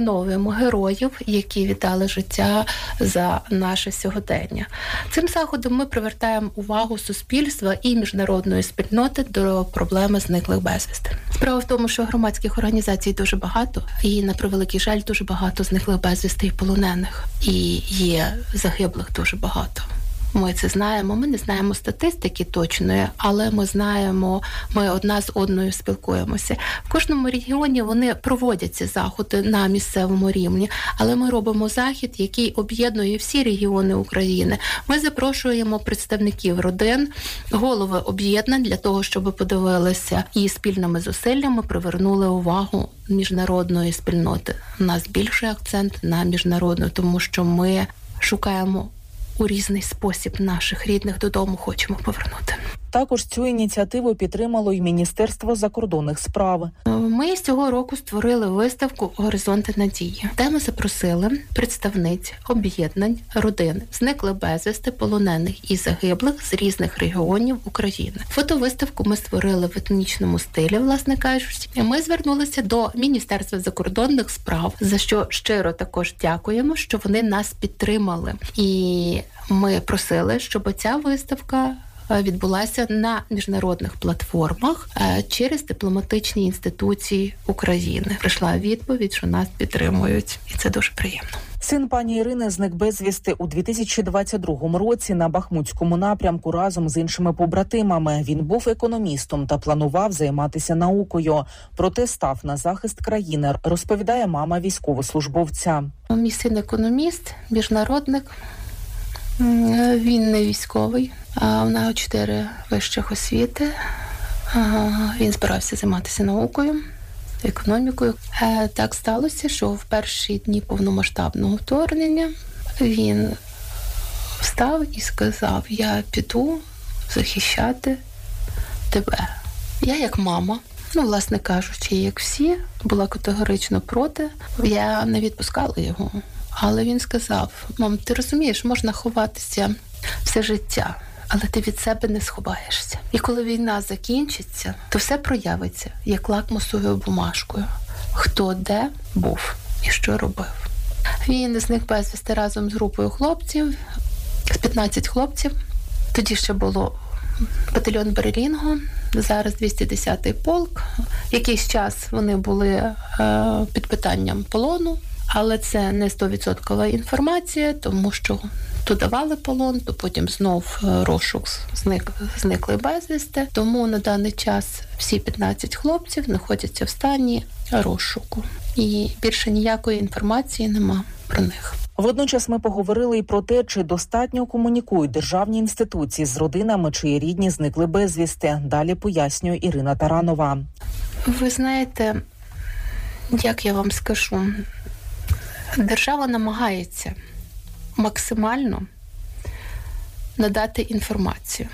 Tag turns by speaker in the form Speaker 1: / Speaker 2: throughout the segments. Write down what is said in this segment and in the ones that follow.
Speaker 1: вшановуємо героїв, які віддали життя за наше сьогодення. Цим заходом ми привертаємо увагу суспільства і міжнародної спільноти до проблеми зниклих безвісти. Справа в тому, що громадських організацій дуже багато, і, на превеликий жаль, дуже багато зниклих безвісти і полонених. І є загиблих дуже багато. Ми це знаємо, ми не знаємо статистики точної, але ми знаємо, ми одна з одною спілкуємося. В кожному регіоні вони проводять ці заходи на місцевому рівні, але ми робимо захід, який об'єднує всі регіони України. Ми запрошуємо представників родин, голови об'єднань для того, щоб подивилися і спільними зусиллями привернули увагу міжнародної спільноти. У нас більший акцент на міжнародну, тому що ми шукаємо у різний спосіб наших рідних додому, хочемо повернути.
Speaker 2: Також цю ініціативу підтримало й Міністерство закордонних справ.
Speaker 1: Ми з цього року створили виставку «Горизонти надії», де ми запросили представниць об'єднань родин зниклих безвісти, полонених і загиблих з різних регіонів України. Фотовиставку ми створили в етнічному стилі, власне кажучи. Ми звернулися до Міністерства закордонних справ, за що щиро також дякуємо, що вони нас підтримали. І ми просили, щоб ця виставка відбулася на міжнародних платформах через дипломатичні інституції України. Прийшла відповідь, що нас підтримують, і це дуже приємно.
Speaker 2: Син пані Ірини зник безвісти у 2022 році на Бахмутському напрямку разом з іншими побратимами. Він був економістом та планував займатися наукою, проте став на захист країни, розповідає мама військовослужбовця.
Speaker 1: Мій син економіст, міжнародник. Він не військовий, у нього 4 вищих освіти. Він збирався займатися наукою, економікою. Так сталося, що в перші дні повномасштабного вторгнення він встав і сказав: я піду захищати тебе. Я як мама, власне кажучи, як всі, була категорично проти. Я не відпускала його. Але він сказав: мам, ти розумієш, можна ховатися все життя, але ти від себе не сховаєшся. І коли війна закінчиться, то все проявиться, як лакмусовою бумажкою. Хто де був і що робив. Він зник безвісти разом з групою хлопців, з 15 хлопців. Тоді ще було батальйон Берлінго, зараз 210-й полк. Якийсь час вони були під питанням полону. Але це не 100% інформація, тому що то давали полон, то потім знов розшук зникли безвісти. Тому на даний час всі 15 хлопців знаходяться в стані розшуку. І більше ніякої інформації нема про них.
Speaker 2: Водночас ми поговорили і про те, чи достатньо комунікують державні інституції з родинами, чиї рідні зникли безвісти. Далі пояснює Ірина Таранова.
Speaker 1: Ви знаєте, як я вам скажу, держава намагається максимально надати інформацію.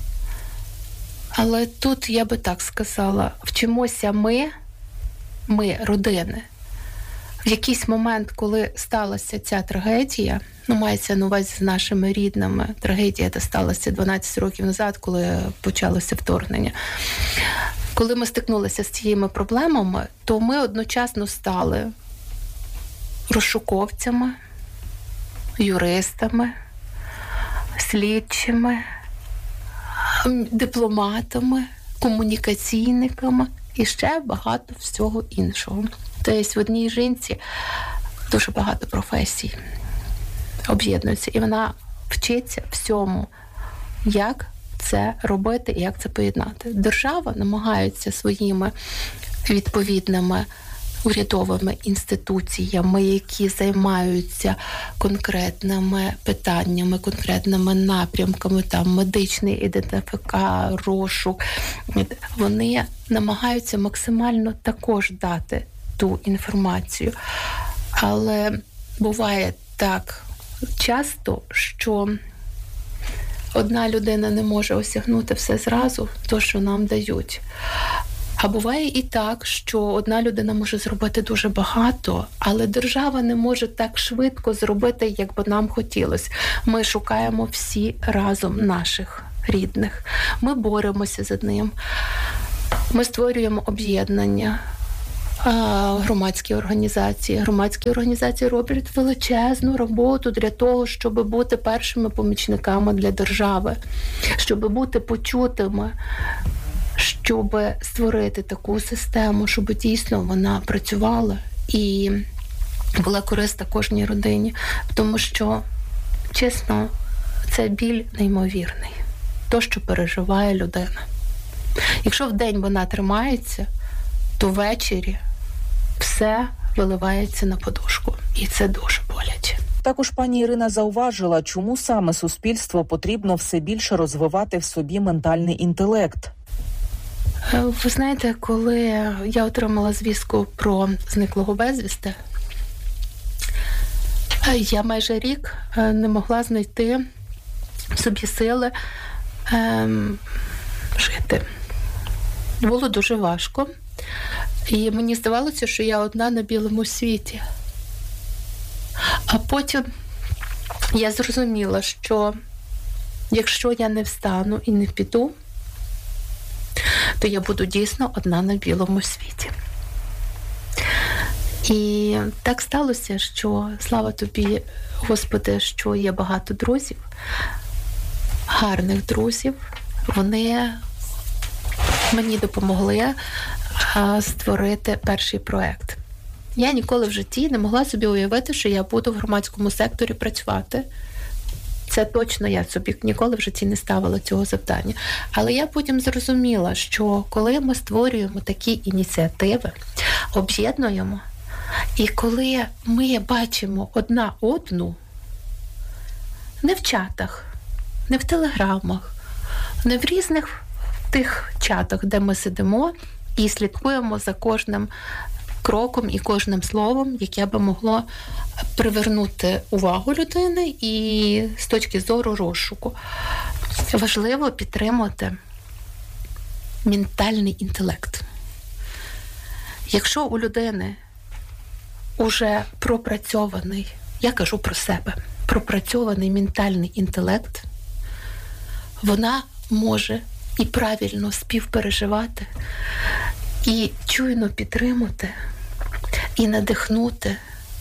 Speaker 1: Але тут, я би так сказала, вчимося ми, родини. В якийсь момент, коли сталася ця трагедія, мається на увазі з нашими рідними, трагедія та сталася 12 років назад, коли почалося вторгнення. Коли ми стикнулися з цими проблемами, то ми одночасно стали розшуковцями, юристами, слідчими, дипломатами, комунікаційниками і ще багато всього іншого. Тобто в одній жінці дуже багато професій об'єднуються, і вона вчиться всьому, як це робити і як це поєднати. Держава намагається своїми відповідними урядовими інституціями, які займаються конкретними питаннями, конкретними напрямками, там медичний ідентифікат, розшук. Вони намагаються максимально також дати ту інформацію. Але буває так часто, що одна людина не може осягнути все зразу, то, що нам дають. А буває і так, що одна людина може зробити дуже багато, але держава не може так швидко зробити, як би нам хотілося. Ми шукаємо всі разом наших рідних. Ми боремося за ним. Ми створюємо об'єднання. громадські організації. Громадські організації роблять величезну роботу для того, щоб бути першими помічниками для держави, щоб бути почутими, щоб створити таку систему, щоб дійсно вона працювала і була корисна кожній родині. Тому що, чесно, це біль неймовірний. То, що переживає людина. Якщо вдень вона тримається, то ввечері все виливається на подушку. І це дуже боляче.
Speaker 2: Також пані Ірина зауважила, чому саме суспільству потрібно все більше розвивати в собі ментальний інтелект.
Speaker 1: Ви знаєте, коли я отримала звістку про зниклого безвісти, я майже рік не могла знайти в собі сили жити. Було дуже важко. І мені здавалося, що я одна на білому світі. А потім я зрозуміла, що якщо я не встану і не піду, то я буду дійсно одна на білому світі. І так сталося, що, слава тобі, Господи, що є багато друзів, гарних друзів. Вони мені допомогли створити перший проєкт. Я ніколи в житті не могла собі уявити, що я буду в громадському секторі працювати. Це точно я собі ніколи в житті не ставила цього завдання. Але я потім зрозуміла, що коли ми створюємо такі ініціативи, об'єднуємо, і коли ми бачимо одна одну, не в чатах, не в телеграмах, не в різних тих чатах, де ми сидимо і слідкуємо за кожним кроком і кожним словом, яке би могло привернути увагу людини і з точки зору розшуку. Важливо підтримувати ментальний інтелект. Якщо у людини уже пропрацьований, я кажу про себе, пропрацьований ментальний інтелект, вона може і правильно співпереживати, і чуйно підтримати, і надихнути,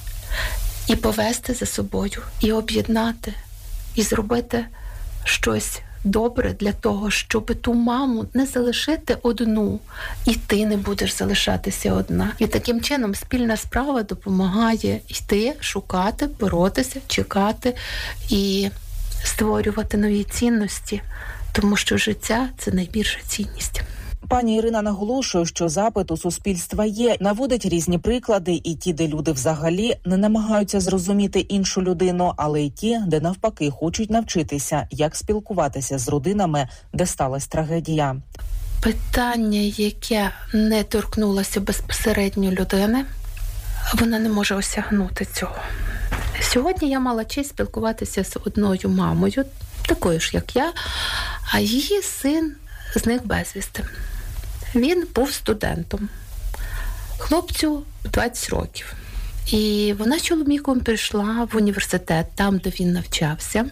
Speaker 1: і повести за собою, і об'єднати, і зробити щось добре для того, щоб ту маму не залишити одну, і ти не будеш залишатися одна. І таким чином спільна справа допомагає йти, шукати, боротися, чекати і створювати нові цінності, тому що життя – це найбільша цінність.
Speaker 2: Пані Ірина наголошує, що запит у суспільства є, наводить різні приклади, і ті, де люди взагалі не намагаються зрозуміти іншу людину, але й ті, де навпаки хочуть навчитися, як спілкуватися з родинами, де сталася трагедія.
Speaker 1: Питання, яке не торкнулося безпосередньо людини, вона не може осягнути цього. Сьогодні я мала честь спілкуватися з одною мамою, такою ж, як я, а її син зник безвісти. Він був студентом. Хлопцю 20 років. І вона з чоловіком прийшла в університет, там, де він навчався.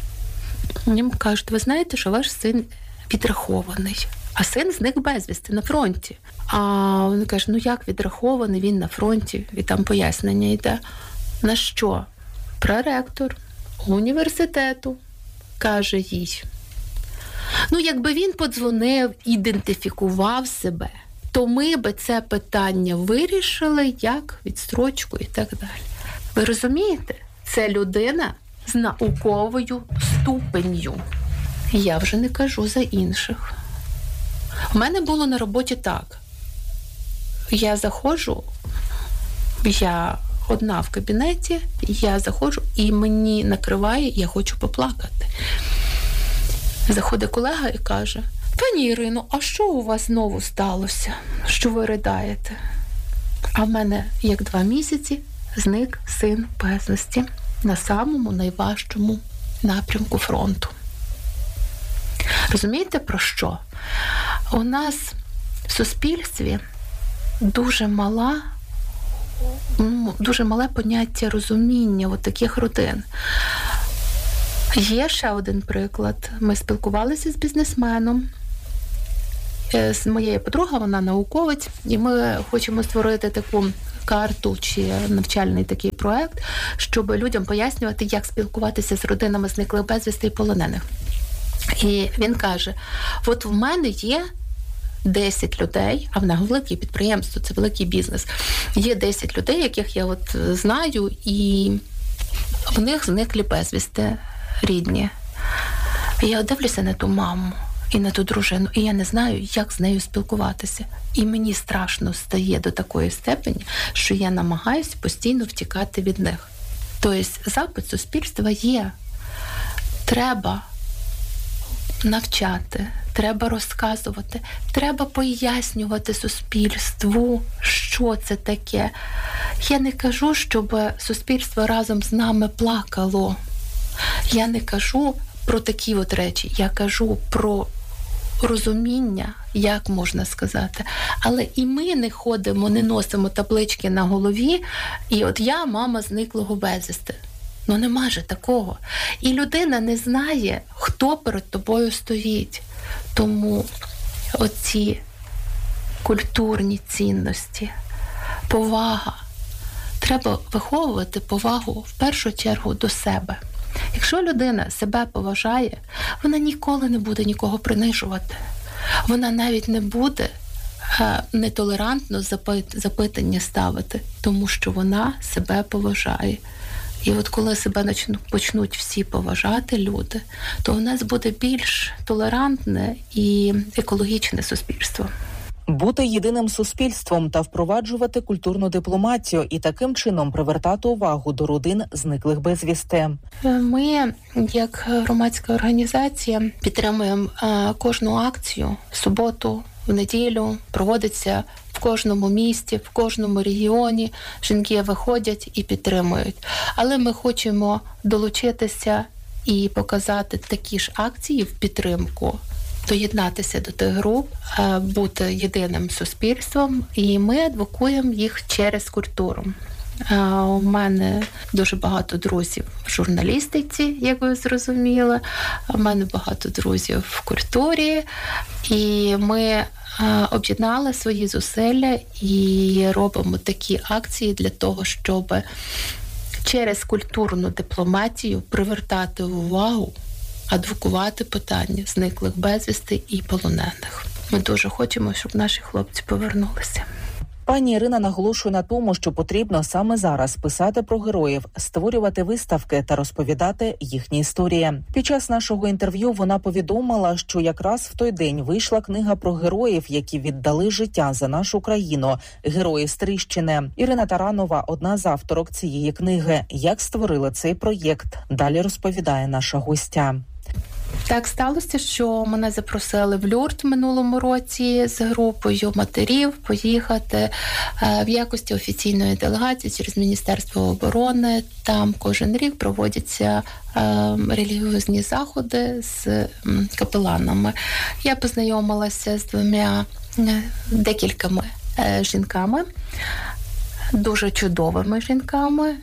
Speaker 1: Їм кажуть, ви знаєте, що ваш син підрахований. А син зник безвісти на фронті. А вони кажуть, ну як відрахований, він на фронті. І там пояснення йде. На що? Проректор університету каже їй, ну, якби він подзвонив, ідентифікував себе, то ми би це питання вирішили, як відстрочку і так далі. Ви розумієте? Це людина з науковою ступенью. Я вже не кажу за інших. У мене було на роботі так. Я заходжу, я одна в кабінеті, я заходжу і мені накриває, я хочу поплакати. Заходить колега і каже, пані Ірино, а що у вас знову сталося, що ви ридаєте? А в мене, як 2 місяці, зник син безвісти на самому найважчому напрямку фронту. Розумієте, про що? У нас в суспільстві дуже мале поняття розуміння от таких родин. Є ще один приклад. Ми спілкувалися з бізнесменом. моєї подруги, вона науковець, і ми хочемо створити таку карту чи навчальний такий проект, щоб людям пояснювати, як спілкуватися з родинами зниклих безвісти і полонених. І він каже, от в мене є 10 людей, а в нас велике підприємство, це великий бізнес. Є 10 людей, яких я от знаю, і в них зникли безвісти рідні. І я дивлюся на ту маму і на ту дружину, і я не знаю, як з нею спілкуватися. І мені страшно стає до такої степені, що я намагаюся постійно втікати від них. Тобто запит суспільства є. Треба навчати, треба розказувати, треба пояснювати суспільству, що це таке. Я не кажу, щоб суспільство разом з нами плакало. Я не кажу про такі от речі, я кажу про розуміння, як можна сказати. Але і ми не ходимо, не носимо таблички на голові, і от я мама зниклого безвісти. Ну нема же такого. І людина не знає, хто перед тобою стоїть. Тому оці культурні цінності, повага. Треба виховувати повагу в першу чергу до себе. Якщо людина себе поважає, вона ніколи не буде нікого принижувати. Вона навіть не буде нетолерантно запитання ставити, тому що вона себе поважає. І от коли себе почнуть всі поважати люди, то у нас буде більш толерантне і екологічне суспільство.
Speaker 2: Бути єдиним суспільством та впроваджувати культурну дипломатію і таким чином привертати увагу до родин зниклих безвісти.
Speaker 1: Ми, як громадська організація, підтримуємо кожну акцію в суботу, в неділю, проводиться в кожному місті, в кожному регіоні. Жінки виходять і підтримують. Але ми хочемо долучитися і показати такі ж акції в підтримку, доєднатися до тих груп, бути єдиним суспільством, і ми адвокуємо їх через культуру. У мене дуже багато друзів в журналістиці, як ви зрозуміли. У мене багато друзів в культурі. І ми об'єднали свої зусилля і робимо такі акції для того, щоб через культурну дипломатію привертати увагу, адвокувати питання зниклих безвісти і полонених. Ми дуже хочемо, щоб наші хлопці повернулися.
Speaker 2: Пані Ірина наголошує на тому, що потрібно саме зараз писати про героїв, створювати виставки та розповідати їхні історії. Під час нашого інтерв'ю вона повідомила, що якраз в той день вийшла книга про героїв, які віддали життя за нашу країну, герої Стрийщини. Ірина Таранова – одна з авторок цієї книги. Як створили цей проєкт? Далі розповідає наша гостя.
Speaker 1: Так сталося, що мене запросили в Люрт в минулому році з групою матерів поїхати в якості офіційної делегації через Міністерство оборони. Там кожен рік проводяться релігіозні заходи з капеланами. Я познайомилася з декількома жінками, дуже чудовими жінками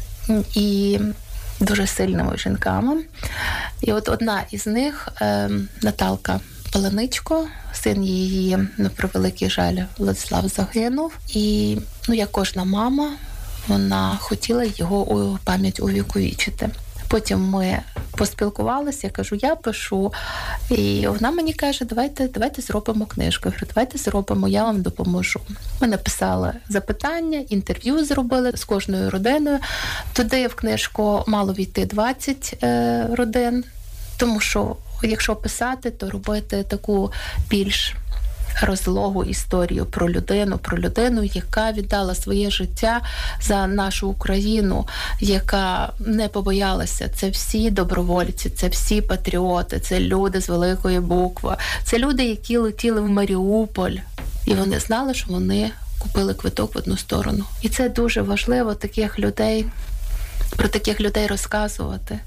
Speaker 1: і дуже сильними жінками. І от одна із них, Наталка Паленичко, син її, на превеликий жаль, Владислав, загинув. І, як кожна мама, вона хотіла його у пам'ять увіковічити. Потім ми поспілкувалися, я кажу, я пишу. І вона мені каже, давайте зробимо книжку. Я говорю, давайте зробимо, я вам допоможу. Ми написали запитання, інтерв'ю зробили з кожною родиною. Туди в книжку мало війти 20 родин, тому що якщо писати, то робити таку більш розлогу історію про людину, яка віддала своє життя за нашу Україну, яка не побоялася. Це всі добровольці, це всі патріоти, це люди з великої букви, це люди, які летіли в Маріуполь, і вони знали, що вони купили квиток в одну сторону. І це дуже важливо про таких людей розказувати,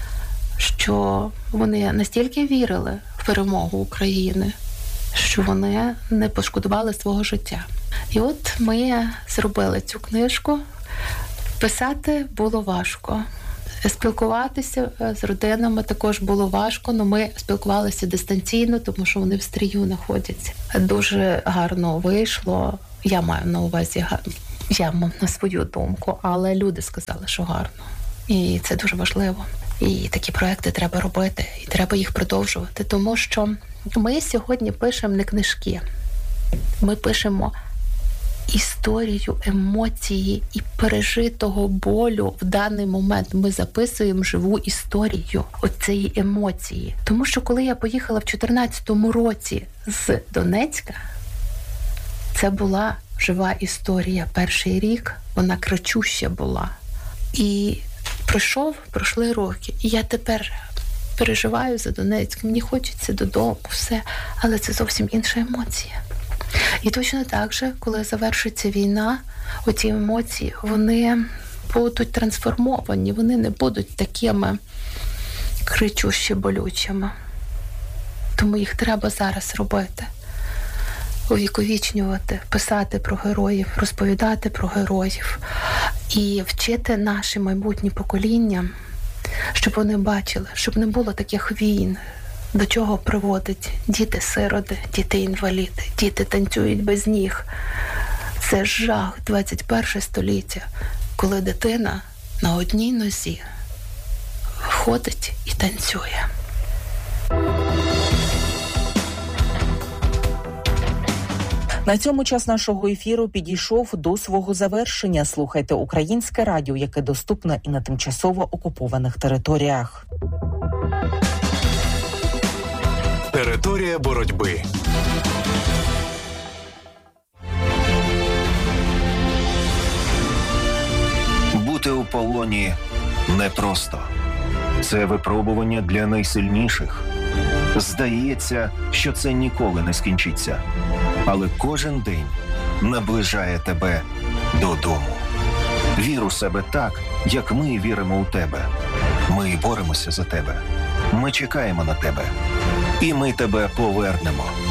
Speaker 1: що вони настільки вірили в перемогу України, що вони не пошкодували свого життя. І от ми зробили цю книжку. Писати було важко. Спілкуватися з родинами також було важко, але ми спілкувалися дистанційно, тому що вони в Стрию знаходяться. Дуже гарно вийшло. Я маю на увазі, я мав на свою думку, але люди сказали, що гарно. І це дуже важливо. І такі проекти треба робити, і треба їх продовжувати, тому що ми сьогодні пишемо не книжки. Ми пишемо історію, емоції і пережитого болю в даний момент. Ми записуємо живу історію оцієї емоції. Тому що коли я поїхала в 2014 році з Донецька, це була жива історія. Перший рік вона кричуща була. І пройшли роки. І я тепер переживаю за Донецьк. Мені хочеться додому, все. Але це зовсім інша емоція. І точно так же, коли завершиться війна, оці емоції, вони будуть трансформовані, вони не будуть такими кричущі, болючими. Тому їх треба зараз робити. Увіковічнювати, писати про героїв, розповідати про героїв і вчити наші майбутні покоління, щоб вони бачили, щоб не було таких війн, до чого приводить діти-сироти, діти-інваліди, діти танцюють без ніг. Це жах 21 століття, коли дитина на одній нозі ходить і танцює.
Speaker 2: На цьому час нашого ефіру підійшов до свого завершення. Слухайте Українське радіо, яке доступне і на тимчасово окупованих територіях.
Speaker 3: Територія боротьби. Бути у полоні непросто. Це випробування для найсильніших. Здається, що це ніколи не скінчиться. Але кожен день наближає тебе додому. Вір у себе так, як ми віримо у тебе. Ми боремося за тебе. Ми чекаємо на тебе. І ми тебе повернемо.